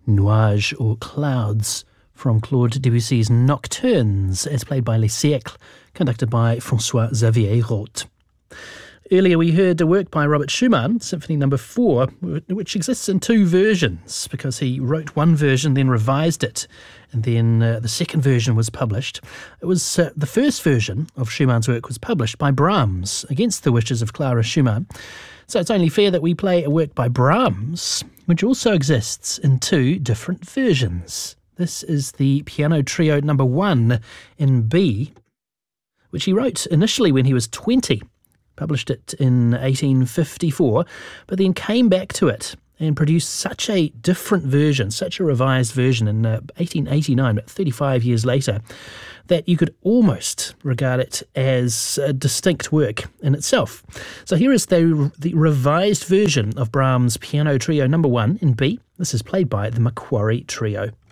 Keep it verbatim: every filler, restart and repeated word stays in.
Nuages or Clouds from Claude Debussy's Nocturnes, as played by Les Siècles, conducted by François Xavier Roth. Earlier we heard a work by Robert Schumann, Symphony Number four, which exists in two versions because he wrote one version, then revised it, and then uh, the second version was published. It was uh, the first version of Schumann's work was published by Brahms, against the wishes of Clara Schumann. So it's only fair that we play a work by Brahms, which also exists in two different versions. This is the Piano Trio Number one in B, which he wrote initially when he was twenty. Published it in eighteen fifty-four, but then came back to it and produced such a different version, such a revised version in uh, eighteen eighty-nine, but thirty-five years later, that you could almost regard it as a distinct work in itself. So here is the, the revised version of Brahms' Piano Trio Number one in B. This is played by the Macquarie Trio.